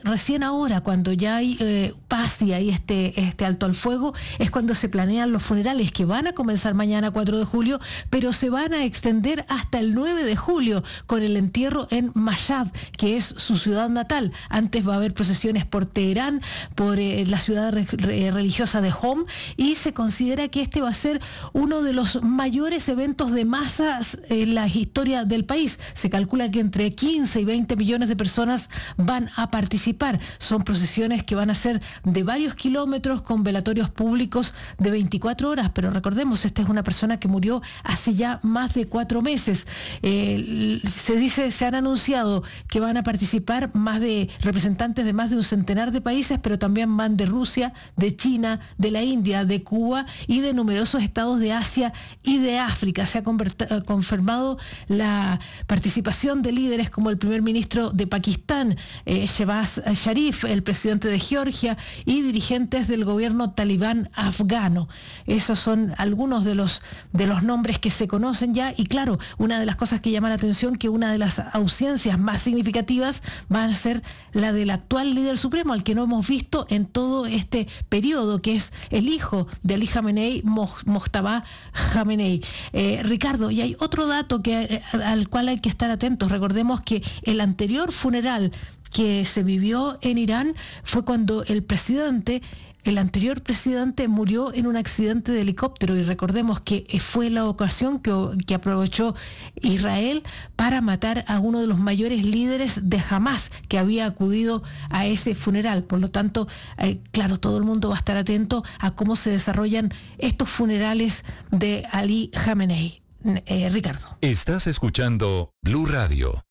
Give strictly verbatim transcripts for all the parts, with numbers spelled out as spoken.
recién ahora, cuando ya hay eh, paz y hay este, este alto al fuego, es cuando se planean los funerales que van a comenzar mañana cuatro de julio, pero se van a extender hasta el nueve de julio con el entierro en Mashhad, que es su ciudad natal. Antes va a haber procesiones por Teherán, por eh, la ciudad re, re, religiosa de Hom, y se considera que este va a ser uno de los mayores eventos de masas en la historia del país. Se calcula que entre quince y veinte millones de personas van a participar. Son procesiones que van a ser de varios kilómetros con velatorios públicos de veinticuatro horas, pero recordemos, esta es una persona que murió hace ya más de cuatro meses. Eh, se dice, se han anunciado que van a participar más de representantes de más de un centenar de países, pero también van de Rusia, de China, de la India, de Cuba y de numerosos estados de Asia y de África. Se ha confirmado la participación de líderes como el primer ministro de Pakistán, eh, Shehbaz Sharif, el presidente de Georgia, y dirigentes del gobierno talibán afgano. Esos son algunos de los, de los nombres que se conocen ya, y claro, una de las cosas que llama la atención, que una de las ausencias más significativas va a ser la del actual líder supremo, al que no hemos visto en todo este periodo, que es el hijo de Ali Khamenei, Mojtaba Khamenei. Eh, Ricardo, y hay otro dato que, al cual hay que estar atentos. Recordemos que el anterior funeral que se vivió en Irán fue cuando el presidente, el anterior presidente, murió en un accidente de helicóptero, y recordemos que fue la ocasión que, que aprovechó Israel para matar a uno de los mayores líderes de Hamás, que había acudido a ese funeral. Por lo tanto, eh, claro, todo el mundo va a estar atento a cómo se desarrollan estos funerales de Ali Khamenei. Eh, Ricardo. Estás escuchando Blue Radio.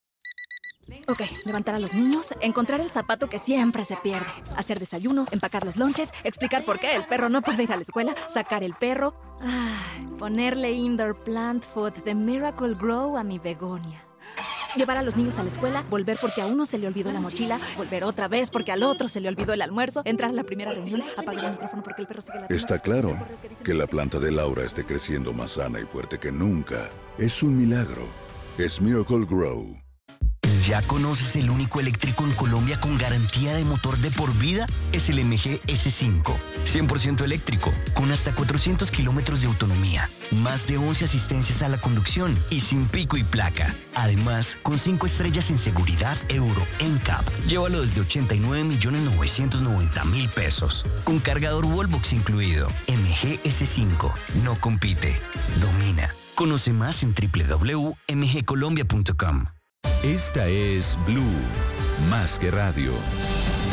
Ok, levantar a los niños, encontrar el zapato que siempre se pierde, hacer desayuno, empacar los lonches, explicar por qué el perro no puede ir a la escuela, sacar el perro, ay, ponerle indoor plant food de Miracle Grow a mi begonia. Llevar a los niños a la escuela, volver porque a uno se le olvidó la mochila, volver otra vez porque al otro se le olvidó el almuerzo, entrar a la primera reunión, apagar el micrófono porque el perro sigue ladrando. Está claro que la planta de Laura esté creciendo más sana y fuerte que nunca. Es un milagro. Es Miracle Grow. ¿Ya conoces el único eléctrico en Colombia con garantía de motor de por vida? Es el M G S cinco. cien por ciento eléctrico, con hasta cuatrocientos kilómetros de autonomía, más de once asistencias a la conducción y sin pico y placa. Además, con cinco estrellas en seguridad Euro N C A P. Llévalo desde ochenta y nueve millones novecientos noventa mil pesos, con cargador Wallbox incluido. M G S cinco. No compite, domina. Conoce más en doble u doble u doble u punto m g colombia punto com. Esta es Blue, más que radio.